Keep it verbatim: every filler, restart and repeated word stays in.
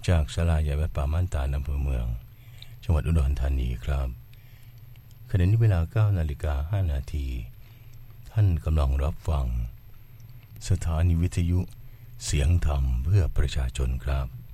จากศาลาใหญ่วัดป่าม่านตาลอำเภอเมืองจังหวัดอุดรธานีครับขณะนี้เวลา เก้านาฬิกาห้านาทีท่านกำลังรับฟังสถานีวิทยุเสียงธรรมเพื่อประชาชนครับ